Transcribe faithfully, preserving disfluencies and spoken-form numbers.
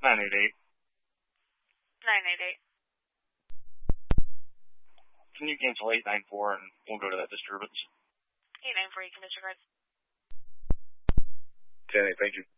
nine eight eight. nine eight eight. Can you cancel eight nine four and we'll go to that disturbance? eight nine four, you can disregard. ten eight, thank you.